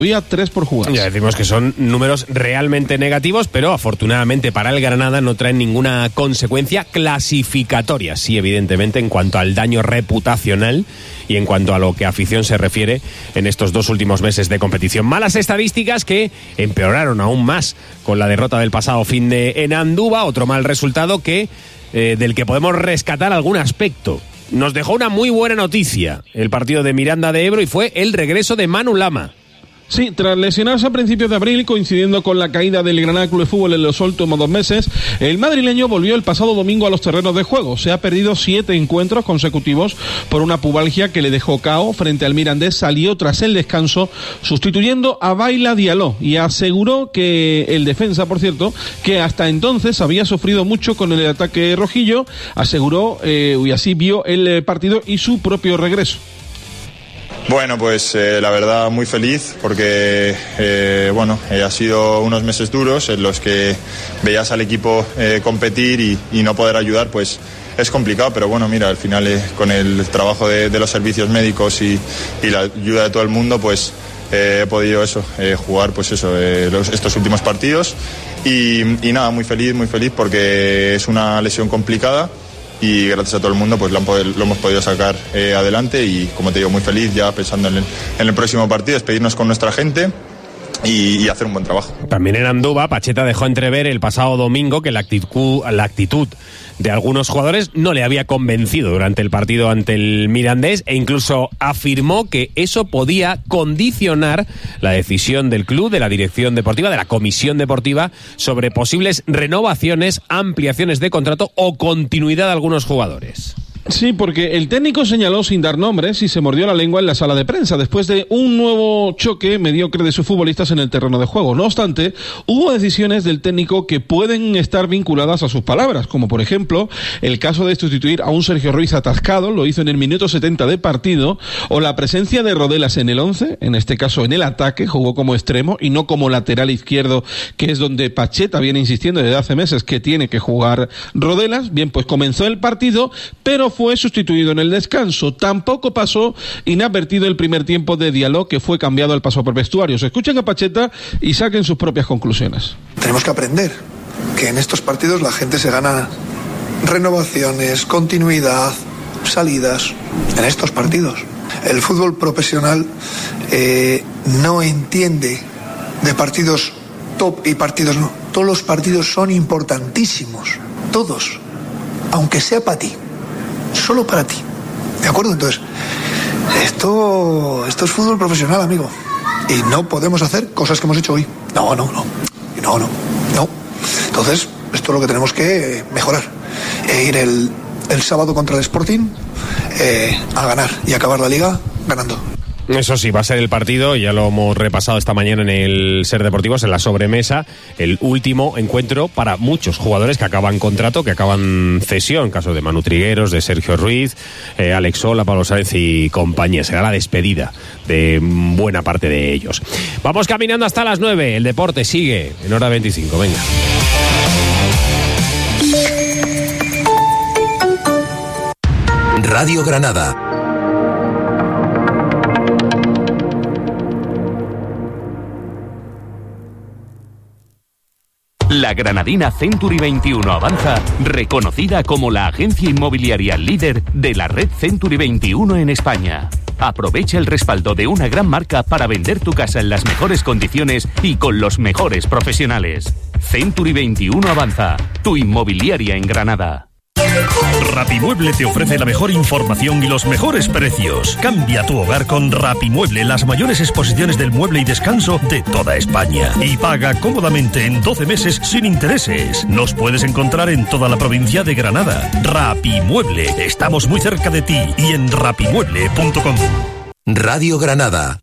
Había 3 por jugar. Ya decimos que son números realmente negativos, pero afortunadamente para el Granada no traen ninguna consecuencia clasificatoria. Sí, evidentemente, en cuanto al daño reputacional y en cuanto a lo que a afición se refiere en estos 2 últimos meses de competición. Malas estadísticas que empeoraron aún más con la derrota del pasado fin de en Andúba. Otro mal resultado que del que podemos rescatar algún aspecto. Nos dejó una muy buena noticia el partido de Miranda de Ebro y fue el regreso de Manu Lama. Sí, tras lesionarse a principios de abril, coincidiendo con la caída del Granada Club de Fútbol en los últimos 2 meses, el madrileño volvió el pasado domingo a los terrenos de juego. Se ha perdido 7 encuentros consecutivos por una pubalgia que le dejó KO frente al Mirandés. Salió tras el descanso sustituyendo a Baila Diallo y aseguró que el defensa, por cierto, que hasta entonces había sufrido mucho con el ataque rojillo, aseguró y así vio el partido y su propio regreso. Bueno, pues la verdad muy feliz porque ha sido unos meses duros en los que veías al equipo competir y no poder ayudar, pues es complicado, pero bueno, mira, al final con el trabajo de los servicios médicos y la ayuda de todo el mundo, pues he podido jugar pues estos últimos partidos y nada, muy feliz porque es una lesión complicada. Y gracias a todo el mundo pues lo hemos podido sacar adelante y como te digo, muy feliz ya pensando en el próximo partido, despedirnos con nuestra gente y hacer un buen trabajo. También en Andúba, Pacheta dejó entrever el pasado domingo que la actitud de algunos jugadores no le había convencido durante el partido ante el Mirandés e incluso afirmó que eso podía condicionar la decisión del club, de la dirección deportiva, de la comisión deportiva sobre posibles renovaciones, ampliaciones de contrato o continuidad de algunos jugadores. Sí, porque el técnico señaló sin dar nombres y se mordió la lengua en la sala de prensa después de un nuevo choque mediocre de sus futbolistas en el terreno de juego. No obstante, hubo decisiones del técnico que pueden estar vinculadas a sus palabras, como por ejemplo el caso de sustituir a un Sergio Ruiz atascado, lo hizo en el minuto 70 de partido, o la presencia de Rodelas en el 11, en este caso en el ataque, jugó como extremo y no como lateral izquierdo, que es donde Pacheta viene insistiendo desde hace meses que tiene que jugar Rodelas. Bien, pues comenzó el partido, pero fue sustituido en el descanso. Tampoco pasó inadvertido el primer tiempo de Diallo, que fue cambiado al paso por vestuarios. Escuchen a Pacheta y saquen sus propias conclusiones. Tenemos que aprender que en estos partidos la gente se gana renovaciones, continuidad, salidas. En estos partidos el fútbol profesional no entiende de partidos top y partidos no. Todos los partidos son importantísimos, todos, aunque sea para ti, solo para ti, ¿de acuerdo? Entonces, esto es fútbol profesional, amigo, y no podemos hacer cosas que hemos hecho hoy. No. Entonces, esto es lo que tenemos que mejorar, ir el sábado contra el Sporting a ganar y acabar la liga ganando. Eso sí, va a ser el partido, ya lo hemos repasado esta mañana en el Ser Deportivos, en la sobremesa, el último encuentro para muchos jugadores que acaban contrato, que acaban cesión, caso de Manu Trigueros, de Sergio Ruiz, Alex Sola, Pablo Sáenz y compañía. Será la despedida de buena parte de ellos. Vamos caminando hasta las 9, el deporte sigue en hora 25, venga. Radio Granada. La granadina Century 21 Avanza, reconocida como la agencia inmobiliaria líder de la red Century 21 en España. Aprovecha el respaldo de una gran marca para vender tu casa en las mejores condiciones y con los mejores profesionales. Century 21 Avanza, tu inmobiliaria en Granada. Rapimueble te ofrece la mejor información y los mejores precios. Cambia tu hogar con Rapimueble, las mayores exposiciones del mueble y descanso de toda España. Y paga cómodamente en 12 meses sin intereses. Nos puedes encontrar en toda la provincia de Granada. Rapimueble, estamos muy cerca de ti y en rapimueble.com. Radio Granada.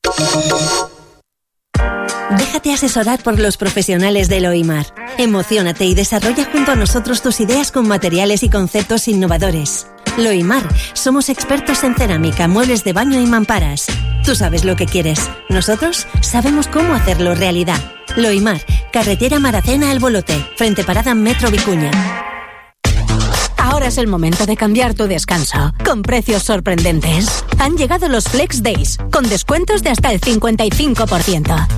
Déjate asesorar por los profesionales de Loimar. Emociónate y desarrolla junto a nosotros tus ideas con materiales y conceptos innovadores. Loimar, somos expertos en cerámica, muebles de baño y mamparas. Tú sabes lo que quieres. Nosotros sabemos cómo hacerlo realidad. Loimar, carretera Maracena al Bolote, frente parada Metro Vicuña. Ahora es el momento de cambiar tu descanso, con precios sorprendentes. Han llegado los Flex Days, con descuentos de hasta el 55%.